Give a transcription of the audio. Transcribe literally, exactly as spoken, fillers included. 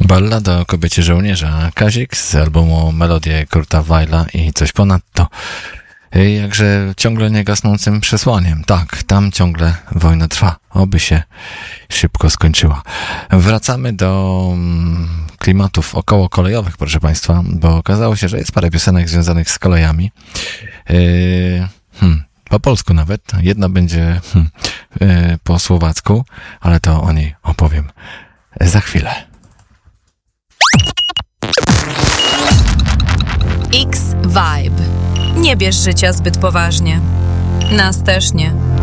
Ballada o kobiecie żołnierza Kazik z albumu Melodie Kurta Weila i coś ponadto. Jakże ciągle niegasnącym przesłaniem. Tak, tam ciągle wojna trwa. Oby się szybko skończyła. Wracamy do klimatów okołokolejowych, proszę Państwa, bo okazało się, że jest parę piosenek związanych z kolejami. Yy, hmm, po polsku nawet. Jedna będzie hmm, yy, po słowacku, ale to o niej opowiem za chwilę. X-Vibe. Nie bierz życia zbyt poważnie. Nas też nie.